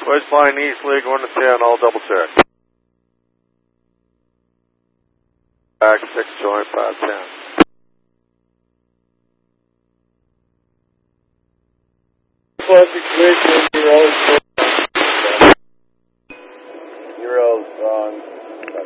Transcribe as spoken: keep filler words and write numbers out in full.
West flying East League one to ten, all double check. Back six joint five ten. Classic League, you're always